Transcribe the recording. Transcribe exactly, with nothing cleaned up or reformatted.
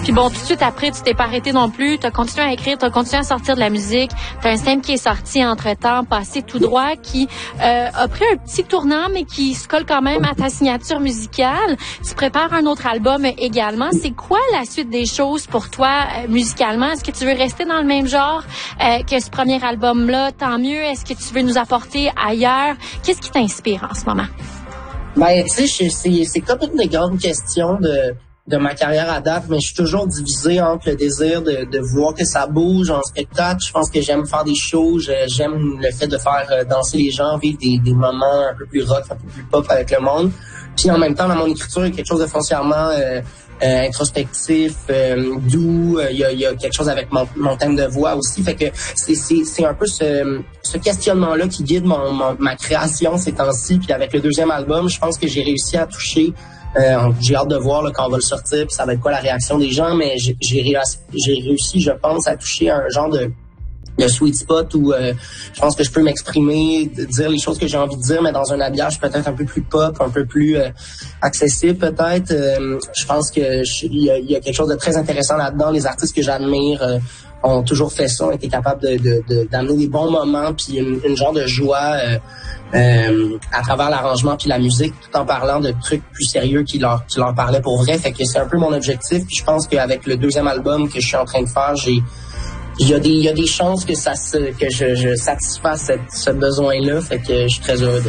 Puis bon, tout de suite après, tu t'es pas arrêté non plus. Tu as continué à écrire, tu as continué à sortir de la musique. Tu as un simple qui est sorti entre-temps, passé tout droit, qui euh, a pris un petit tournant, mais qui se colle quand même à ta signature musicale. Tu prépares un autre album également. C'est quoi la suite des choses pour toi euh, musicalement? Est-ce que tu veux rester dans le même genre euh, que ce premier album-là? Tant mieux. Est-ce que tu veux nous apporter ailleurs? Qu'est-ce qui t'inspire en ce moment? Ben, tu sais, c'est, c'est comme une des grandes questions de, de ma carrière à date, mais je suis toujours divisé entre le désir de, de voir que ça bouge en spectacle. Je pense que j'aime faire des shows, je, j'aime le fait de faire danser les gens, vivre des, des moments un peu plus rock, un peu plus pop avec le monde. Puis en même temps, dans mon écriture, il y a quelque chose de foncièrement euh, euh, introspectif, euh, doux. Il y, a, il y a quelque chose avec mon, mon thème de voix aussi. Fait que c'est, c'est, c'est un peu ce, ce questionnement-là qui guide mon, mon, ma création ces temps-ci. Puis avec le deuxième album, je pense que j'ai réussi à toucher. Euh, j'ai hâte de voir là, quand on va le sortir, puis ça va être quoi la réaction des gens. Mais j'ai, j'ai, réussi, j'ai réussi, je pense, à toucher un genre de le sweet spot où euh, je pense que je peux m'exprimer, dire les choses que j'ai envie de dire, mais dans un habillage peut-être un peu plus pop, un peu plus euh, accessible peut-être. Euh, je pense que il y, y a quelque chose de très intéressant là-dedans. Les artistes que j'admire euh, ont toujours fait ça, ont été capables de, de, de, d'amener des bons moments, puis une, une genre de joie euh, euh, à travers l'arrangement puis la musique, tout en parlant de trucs plus sérieux qui leur, qui leur parlaient pour vrai. Fait que c'est un peu mon objectif. Puis je pense qu'avec le deuxième album que je suis en train de faire, j'ai Il y a des, il y a des chances que ça se, que je, je satisfasse cette, ce besoin-là, fait que je suis très heureux de